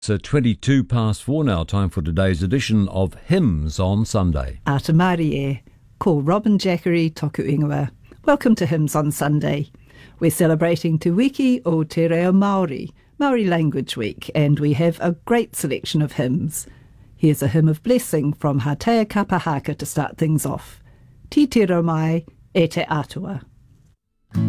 So 22 past 4 now, time for today's edition of Hymns on Sunday. Ata Māori e, ko Robin Jackery toku ingoa. Welcome to Hymns on Sunday. We're celebrating Te Wiki o Te Reo Māori, Māori Language Week, and we have a great selection of hymns. Here's a hymn of blessing from Hatea Kapahaka to start things off. Ti te rau mai e te atua.